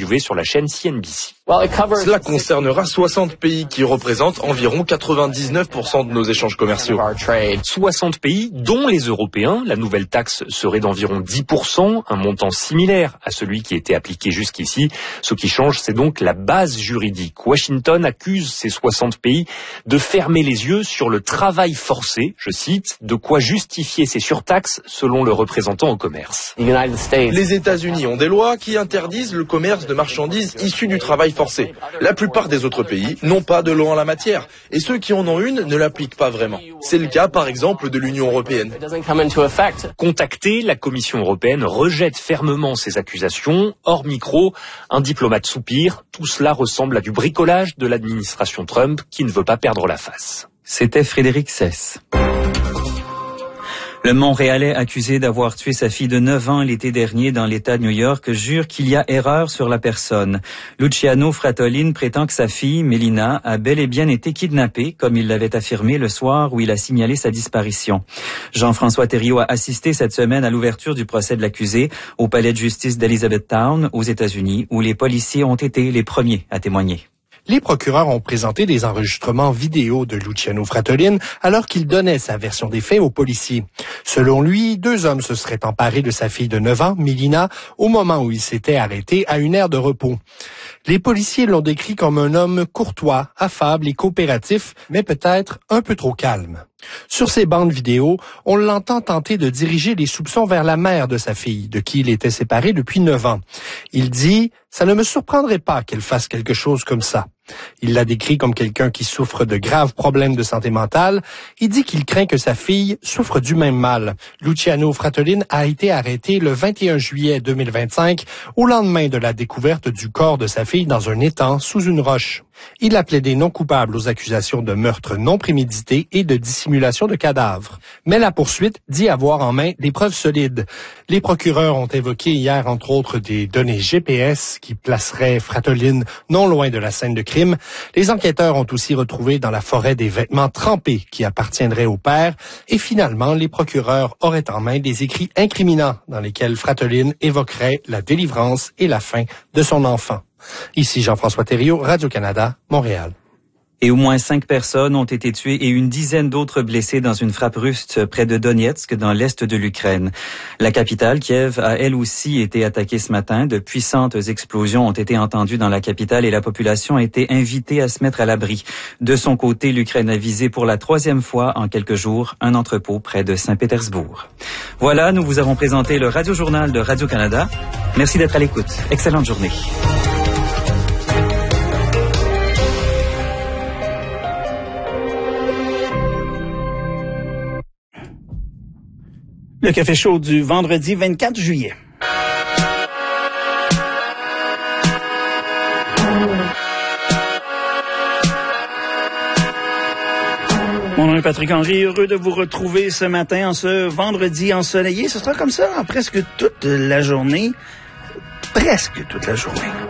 interviewé sur la chaîne CNBC. Cela concernera 60 pays qui représentent environ 99% de nos échanges commerciaux. 60 pays, dont les Européens. La nouvelle taxe serait d'environ 10%, un montant similaire à celui qui était appliqué jusqu'ici. Ce qui change, c'est donc la base juridique. Washington accuse ces 60 pays de fermer les yeux sur le travail forcé, je cite, de quoi justifier ces surtaxes selon le représentant au commerce. Les États-Unis ont des lois qui interdisent le commerce de marchandises issues du travail forcé. La plupart des autres pays n'ont pas de loi en la matière, et ceux qui en ont une ne l'appliquent pas vraiment. C'est le cas, par exemple, de l'Union européenne. Contactée, la Commission européenne rejette fermement ces accusations. Hors micro, un diplomate soupire. Tout cela ressemble à du bricolage de l'administration Trump qui ne veut pas perdre la face. C'était Frédéric Sess. Le Montréalais accusé d'avoir tué sa fille de 9 ans l'été dernier dans l'État de New York jure qu'il y a erreur sur la personne. Luciano Fratolin prétend que sa fille, Melina, a bel et bien été kidnappée, comme il l'avait affirmé le soir où il a signalé sa disparition. Jean-François Thériault a assisté cette semaine à l'ouverture du procès de l'accusé au palais de justice d'Elizabethtown, aux États-Unis, où les policiers ont été les premiers à témoigner. Les procureurs ont présenté des enregistrements vidéo de Luciano Fratolin alors qu'il donnait sa version des faits aux policiers. Selon lui, 2 hommes se seraient emparés de sa fille de 9 ans, Melina, au moment où il s'était arrêté à une aire de repos. Les policiers l'ont décrit comme un homme courtois, affable et coopératif, mais peut-être un peu trop calme. Sur ces bandes vidéo, on l'entend tenter de diriger les soupçons vers la mère de sa fille, de qui il était séparé depuis 9 ans. Il dit « Ça ne me surprendrait pas qu'elle fasse quelque chose comme ça ». Il l'a décrit comme quelqu'un qui souffre de graves problèmes de santé mentale. Il dit qu'il craint que sa fille souffre du même mal. Luciano Fratolin a été arrêté le 21 juillet 2025, au lendemain de la découverte du corps de sa fille dans un étang sous une roche. Il a plaidé non coupable aux accusations de meurtre non prémédité et de dissimulation de cadavres. Mais la poursuite dit avoir en main des preuves solides. Les procureurs ont évoqué hier, entre autres, des données GPS qui placeraient Fratolin non loin de la scène de crime. Les enquêteurs ont aussi retrouvé dans la forêt des vêtements trempés qui appartiendraient au père. Et finalement, les procureurs auraient en main des écrits incriminants dans lesquels Fratolin évoquerait la délivrance et la fin de son enfant. Ici Jean-François Thériault, Radio-Canada, Montréal. Et au moins 5 personnes ont été tuées et une dizaine d'autres blessées dans une frappe russe près de Donetsk, dans l'est de l'Ukraine. La capitale, Kiev, a elle aussi été attaquée ce matin. De puissantes explosions ont été entendues dans la capitale et la population a été invitée à se mettre à l'abri. De son côté, l'Ukraine a visé pour la 3e fois en quelques jours un entrepôt près de Saint-Pétersbourg. Voilà, nous vous avons présenté le Radio-Journal de Radio-Canada. Merci d'être à l'écoute. Excellente journée. Le Café Chaud du vendredi 24 juillet. Mon nom est Patrick Henry, heureux de vous retrouver ce matin en ce vendredi ensoleillé. Ce sera comme ça en presque toute la journée. Presque toute la journée.